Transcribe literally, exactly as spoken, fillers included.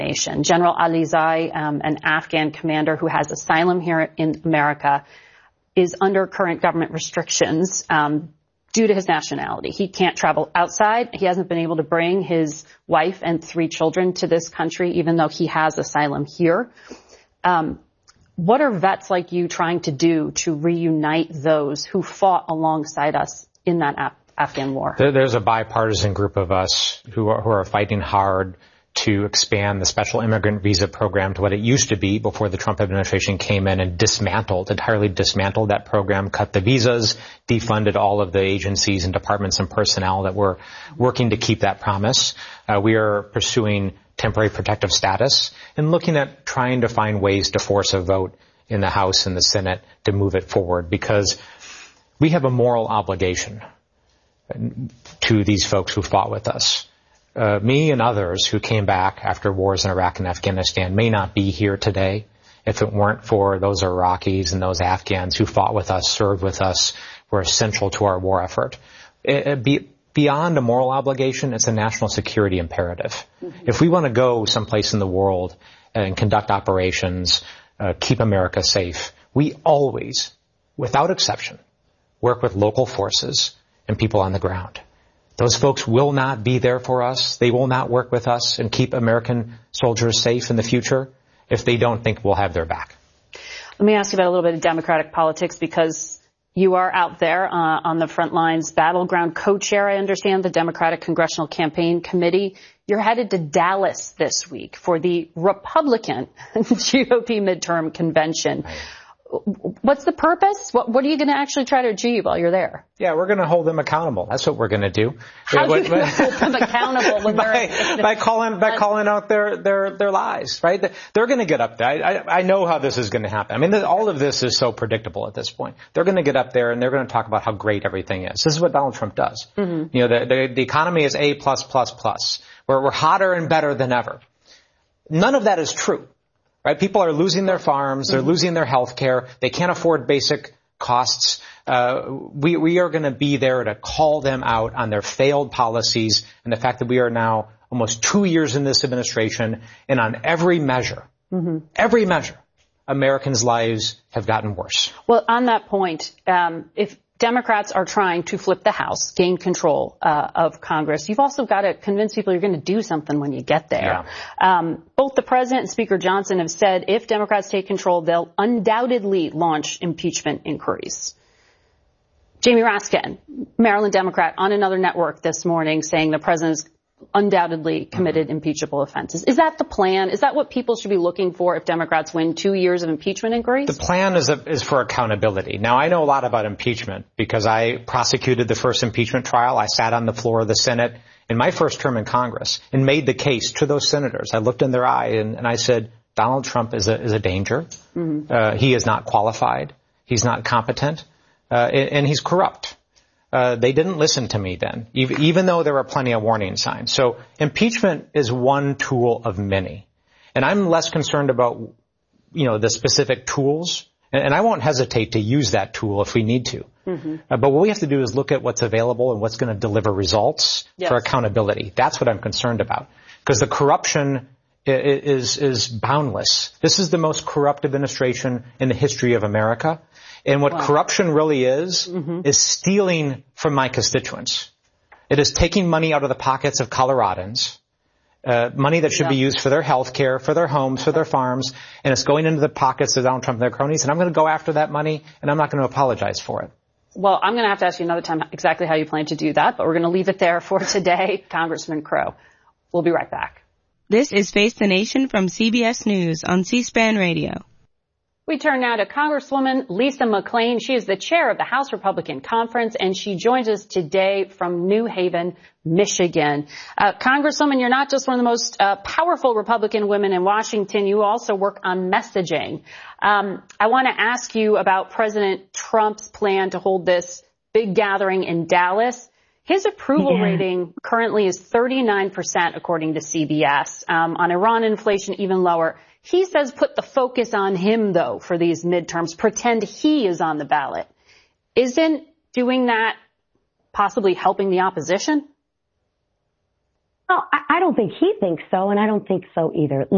nation. General Alizai, um, an Afghan commander who has asylum here in America, is under current government restrictions um, due to his nationality. He can't travel outside. He hasn't been able to bring his wife and three children to this country, even though he has asylum here. Um, what are vets like you trying to do to reunite those who fought alongside us in that Af- Afghan war? There, there's a bipartisan group of us who are, who are fighting hard to expand the special immigrant visa program to what it used to be before the Trump administration came in and dismantled, entirely dismantled that program, cut the visas, defunded all of the agencies and departments and personnel that were working to keep that promise. Uh, we are pursuing temporary protective status and looking at trying to find ways to force a vote in the House and the Senate to move it forward, because we have a moral obligation to these folks who fought with us. Uh, me and others who came back after wars in Iraq and Afghanistan may not be here today if it weren't for those Iraqis and those Afghans who fought with us, served with us, were essential to our war effort. It, it be, beyond a moral obligation, it's a national security imperative. Mm-hmm. If we want to go someplace in the world and conduct operations, uh, keep America safe, we always, without exception, work with local forces and people on the ground. Those folks will not be there for us. They will not work with us and keep American soldiers safe in the future if they don't think we'll have their back. Let me ask you about a little bit of Democratic politics, because you are out there uh, on the front lines, battleground co-chair, I understand, the Democratic Congressional Campaign Committee. You're headed to Dallas this week for the Republican G O P midterm convention. Right. What's the purpose? What, what are you going to actually try to achieve while you're there? Yeah, we're going to hold them accountable. That's what we're going to do. How are you going to hold them accountable when by, they're by calling by calling out their their their lies, right? They're going to get up there. I, I, I know how this is going to happen. I mean, all of this is so predictable at this point. They're going to get up there and they're going to talk about how great everything is. This is what Donald Trump does. Mm-hmm. You know, the, the the economy is A plus plus plus. We're we're hotter and better than ever. None of that is true. Right? People are losing their farms. They're losing their health care. They can't afford basic costs. Uh, we, we are going to be there to call them out on their failed policies and the fact that we are now almost two years in this administration, and on every measure, mm-hmm. every measure, Americans' lives have gotten worse. Well, on that point, um, if Democrats are trying to flip the House, gain control uh, of Congress, you've also got to convince people you're going to do something when you get there. Yeah. Um, both the president and Speaker Johnson have said if Democrats take control, they'll undoubtedly launch impeachment inquiries. Jamie Raskin, Maryland Democrat, on another network this morning saying the president's undoubtedly committed mm-hmm. impeachable offenses. Is that the plan? Is that what people should be looking for if Democrats win two years of impeachment inquiries? The plan is, a, is for accountability. Now, I know a lot about impeachment because I prosecuted the first impeachment trial. I sat on the floor of the Senate in my first term in Congress and made the case to those senators. I looked in their eye and, and I said, Donald Trump is a, is a danger. Mm-hmm. Uh, he is not qualified. He's not competent. Uh, and, and he's corrupt. Uh, they didn't listen to me then, even, even though there were plenty of warning signs. So impeachment is one tool of many. And I'm less concerned about, you know, the specific tools. And, and I won't hesitate to use that tool if we need to. Mm-hmm. Uh, but what we have to do is look at what's available and what's going to deliver results yes. for accountability. That's what I'm concerned about. Because the corruption is, is boundless. This is the most corrupt administration in the history of America. And what wow. corruption really is, mm-hmm. is stealing from my constituents. It is taking money out of the pockets of Coloradans, uh, money that should yeah. be used for their health care, for their homes, for their farms, and it's going into the pockets of Donald Trump and their cronies, and I'm going to go after that money, and I'm not going to apologize for it. Well, I'm going to have to ask you another time exactly how you plan to do that, but we're going to leave it there for today. Congressman Crow. We'll be right back. This is Face the Nation from C B S News on C-SPAN Radio. We turn now to Congresswoman Lisa McClain. She is the chair of the House Republican Conference, and she joins us today from New Haven, Michigan. Uh, Congresswoman, you're not just one of the most uh, powerful Republican women in Washington. You also work on messaging. Um, I want to ask you about President Trump's plan to hold this big gathering in Dallas. His approval yeah. rating currently is thirty-nine percent, according to C B S. Um, on Iran inflation, even lower. He says put the focus on him, though, for these midterms. Pretend he is on the ballot. Isn't doing that possibly helping the opposition? Well, I don't think he thinks so, and I don't think so either.